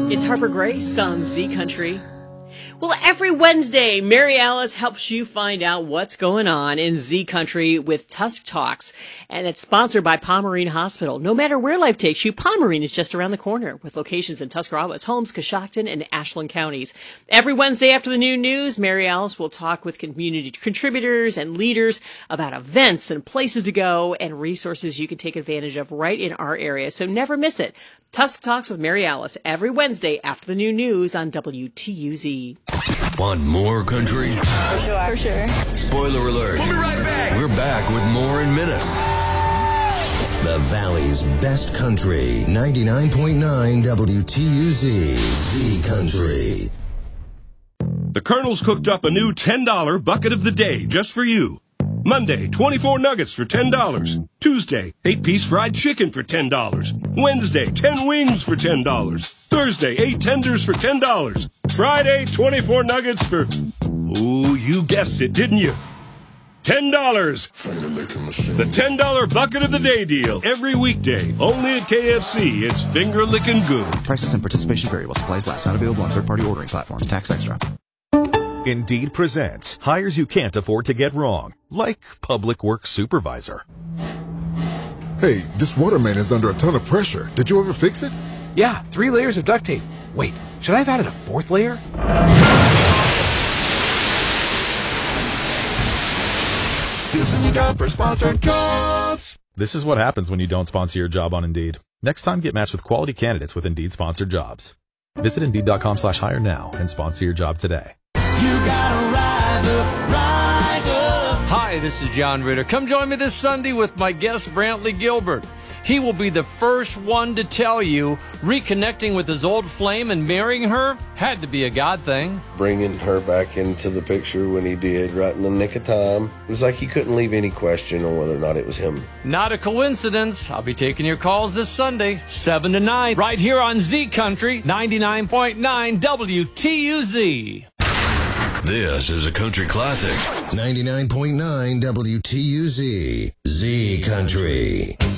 It's Harper Grace on Z Country. Well, every Wednesday, Mary Alice helps you find out what's going on in Z Country with Tusk Talks. And it's sponsored by Pomerene Hospital. No matter where life takes you, Pomerene is just around the corner with locations in Tuscarawas, Holmes, Coshocton, and Ashland counties. Every Wednesday after the noon news, Mary Alice will talk with community contributors and leaders about events and places to go and resources you can take advantage of right in our area. So never miss it. Tusk Talks with Mary Alice every Wednesday after the noon news on WTUZ. Want more country? For sure. Spoiler alert. We'll be right back. We're back with more in minutes. The Valley's best country. 99.9 WTUZ. Z Country. The Colonel's cooked up a new $10 bucket of the day just for you. Monday, 24 nuggets for $10. Tuesday, 8-piece fried chicken for $10. Wednesday, 10 wings for $10. Thursday, 8 tenders for $10. Friday, 24 nuggets for... Ooh, you guessed it, didn't you? $10. The $10 bucket of the day deal. Every weekday, only at KFC. It's finger licking good. Prices and participation vary while supplies last. Not available on third-party ordering platforms. Tax extra. Indeed presents hires you can't afford to get wrong, like public works supervisor. Hey, this waterman is under a ton of pressure. Did you ever fix it? Yeah, 3 layers of duct tape. Wait, should I have added a 4th layer? This is a job for sponsored jobs. This is what happens when you don't sponsor your job on Indeed. Next time, get matched with quality candidates with Indeed sponsored jobs. Visit Indeed.com/hire now and sponsor your job today. You gotta rise up, rise up. Hi, this is John Ritter. Come join me this Sunday with my guest, Brantley Gilbert. He will be the first one to tell you reconnecting with his old flame and marrying her had to be a God thing. Bringing her back into the picture when he did, right in the nick of time. It was like he couldn't leave any question on whether or not it was him. Not a coincidence. I'll be taking your calls this Sunday, 7 to 9, right here on Z Country, 99.9 WTUZ. This is a country classic. 99.9 WTUZ. Z Country.